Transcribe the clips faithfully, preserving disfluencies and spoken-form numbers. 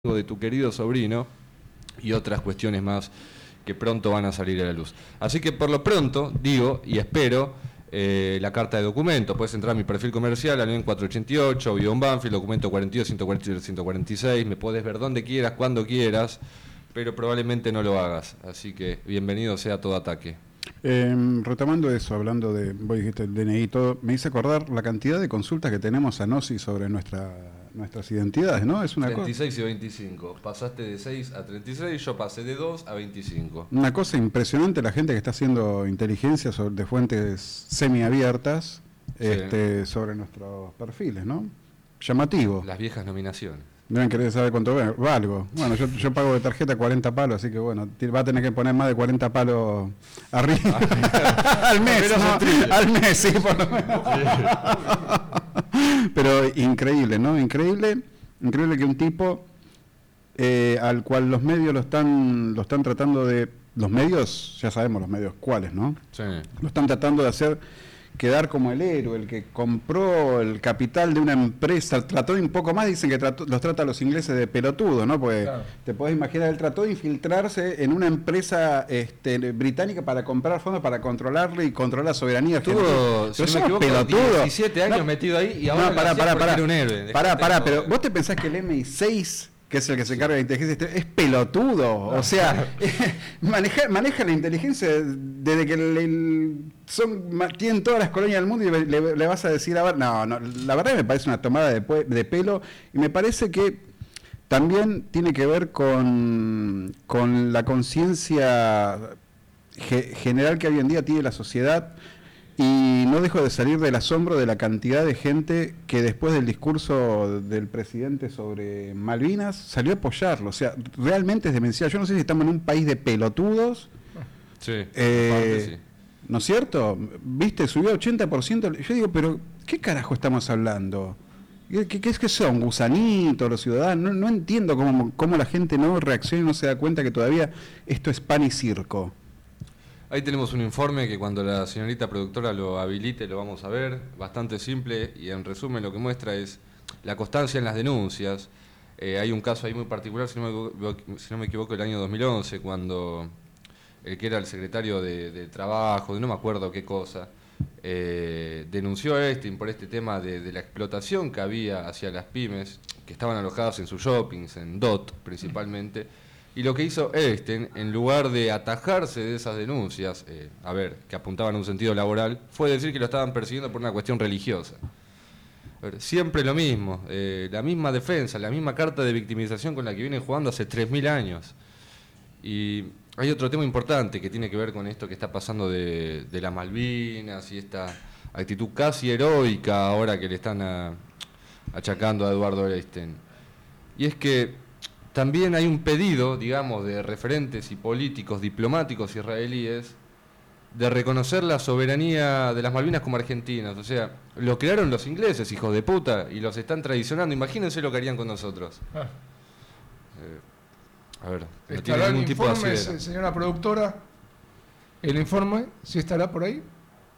de tu querido sobrino y otras cuestiones más que pronto van a salir a la luz. Así que por lo pronto digo y espero eh, la carta de documento. Puedes entrar a mi perfil comercial, Alén cuatrocientos ochenta y ocho, Guión Banfield, documento cuarenta y dos, ciento cuarenta y ciento cuarenta y seis. Me puedes ver donde quieras, cuando quieras, pero probablemente no lo hagas. Así que bienvenido sea todo ataque. Eh, retomando eso, hablando de, vos dijiste el D N I y todo, me hice acordar la cantidad de consultas que tenemos a NOSI sobre nuestra, nuestras identidades, ¿no? Es una treinta y seis y veinticinco. Pasaste de seis a treinta y seis, yo pasé de dos a veinticinco. Una cosa impresionante la gente que está haciendo inteligencia sobre, de fuentes semiabiertas Sí. este, sobre nuestros perfiles, ¿no? Llamativo. Las viejas nominaciones. Deben querer saber cuánto valgo. Bueno, yo, yo pago de tarjeta cuarenta palos, así que bueno, va a tener que poner más de cuarenta palos arriba. al mes, ¿no? Al mes, sí, por lo menos. Pero increíble, ¿no? Increíble, increíble que un tipo eh, al cual los medios lo están, lo están tratando de... Los medios, ya sabemos los medios cuáles, ¿no? Sí. Lo están tratando de hacer quedar como el héroe, el que compró el capital de una empresa, trató de un poco más, dicen que trató, los trata a los ingleses de pelotudo, ¿no? Porque claro, te podés imaginar, él trató de infiltrarse en una empresa este, británica para comprar fondos, para controlarle y controlar la soberanía. Estuvo, si no me equivoco, diecisiete años no, metido ahí y ahora no, pará, pará, pará, era un héroe. Pará, pará, pero vos te pensás que el M I seis, que es el que se encarga de la inteligencia, es pelotudo, o sea, maneja, maneja la inteligencia desde que le, son, tienen todas las colonias del mundo y le, le vas a decir, a ver, no, no, la verdad me parece una tomada de, de pelo y me parece que también tiene que ver con, con la conciencia ge, general que hoy en día tiene la sociedad. Y no dejo de salir del asombro de la cantidad de gente que después del discurso del presidente sobre Malvinas salió a apoyarlo. O sea, realmente es demencial. Yo no sé si estamos en un país de pelotudos. Sí, eh, sí. ¿No es cierto? ¿Viste? Subió ochenta por ciento. Yo digo, pero ¿qué carajo estamos hablando? ¿Qué, qué es que son? ¿Gusanitos los ciudadanos? No, no entiendo cómo, cómo la gente no reacciona y no se da cuenta que todavía esto es pan y circo. Ahí tenemos un informe que cuando la señorita productora lo habilite lo vamos a ver, bastante simple y en resumen lo que muestra es la constancia en las denuncias. Eh, hay un caso ahí muy particular, si no me, si no me equivoco, el año dos mil once, cuando el que era el secretario de, de Trabajo, de no me acuerdo qué cosa, eh, denunció a Epstein por este tema de, de la explotación que había hacia las pymes, que estaban alojadas en sus shoppings, en D O T principalmente. Y lo que hizo Epstein, en lugar de atajarse de esas denuncias, eh, a ver, que apuntaban a un sentido laboral, fue decir que lo estaban persiguiendo por una cuestión religiosa. A ver, siempre lo mismo, eh, la misma defensa, la misma carta de victimización con la que vienen jugando hace tres mil años. Y hay otro tema importante que tiene que ver con esto que está pasando de, de las Malvinas y esta actitud casi heroica ahora que le están a, achacando a Eduardo Epstein. Y es que también hay un pedido, digamos, de referentes y políticos diplomáticos israelíes de reconocer la soberanía de las Malvinas como argentinas. O sea, lo crearon los ingleses, hijos de puta, y los están traicionando. Imagínense lo que harían con nosotros. Ah. Eh, a ver, no tiene ningún tipo de informe, se, señora productora, el informe, ¿sí estará por ahí?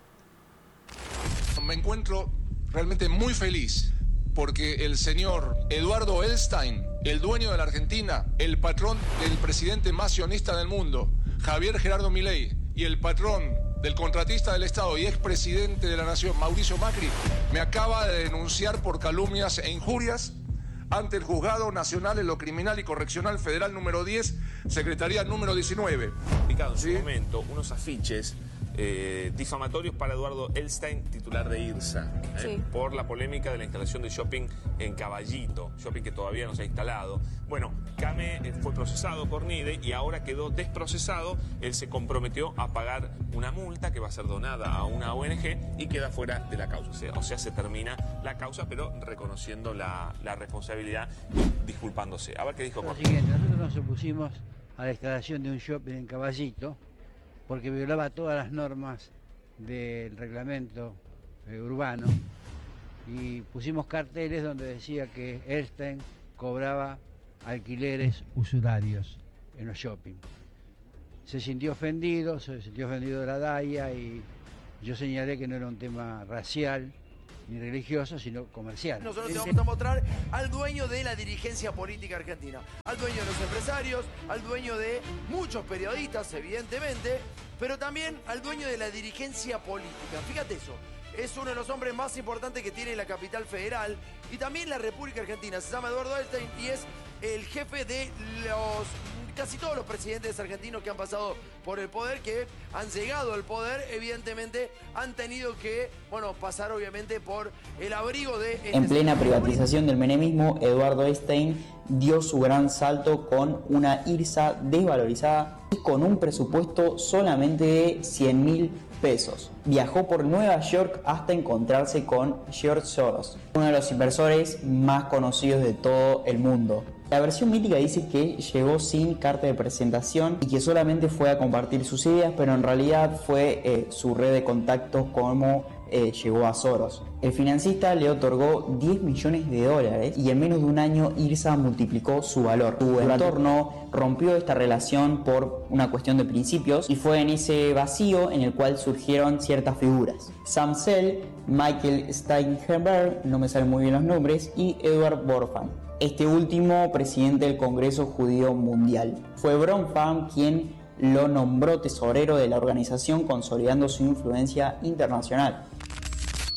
Me encuentro realmente muy feliz porque el señor Eduardo Epstein, el dueño de la Argentina, el patrón del presidente más sionista del mundo, Javier Gerardo Milei, y el patrón del contratista del Estado y expresidente de la Nación, Mauricio Macri, me acaba de denunciar por calumnias e injurias ante el Juzgado Nacional en lo Criminal y Correccional Federal número diez, Secretaría número diecinueve. En su ¿Sí? momento, unos afiches Eh, difamatorios para Eduardo Epstein, titular de IRSA, eh, sí. por la polémica de la instalación de shopping en Caballito, shopping que todavía no se ha instalado. Bueno, Came eh, fue procesado por NIDE y ahora quedó desprocesado. Él se comprometió a pagar una multa que va a ser donada a una O N G y queda fuera de la causa. O sea, o sea se termina la causa, pero reconociendo la, la responsabilidad y disculpándose. A ver qué dijo. Lo siguiente, nosotros nos opusimos a la instalación de un shopping en Caballito porque violaba todas las normas del reglamento eh, urbano y pusimos carteles donde decía que Epstein cobraba alquileres usurarios en los shopping. Se sintió ofendido, se sintió ofendido de la D A I A y yo señalé que no era un tema racial, ni religioso, sino comercial. Nosotros te vamos a mostrar al dueño de la dirigencia política argentina, al dueño de los empresarios, al dueño de muchos periodistas, evidentemente, pero también al dueño de la dirigencia política. Fíjate eso, es uno de los hombres más importantes que tiene la capital federal y también la República Argentina. Se llama Eduardo Elstein y es el jefe de los... casi todos los presidentes argentinos que han pasado por el poder, que han llegado al poder, evidentemente han tenido que, bueno, pasar obviamente por el abrigo de... Este en plena privatización del menemismo, Eduardo Elstein dio su gran salto con una IRSA desvalorizada y con un presupuesto solamente de cien mil pesos. Viajó por Nueva York hasta encontrarse con George Soros, uno de los inversores más conocidos de todo el mundo. La versión mítica dice que llegó sin carta de presentación y que solamente fue a compartir sus ideas, pero en realidad fue eh, su red de contactos como eh, llegó a Soros. El financista le otorgó diez millones de dólares y en menos de un año IRSA multiplicó su valor. Su entorno rompió esta relación por una cuestión de principios y fue en ese vacío en el cual surgieron ciertas figuras. Sam Zell, Michael Steinberg, no me salen muy bien los nombres, y Edward Bronfman. Este último presidente del Congreso Judío Mundial. Fue Bronfman quien lo nombró tesorero de la organización, consolidando su influencia internacional.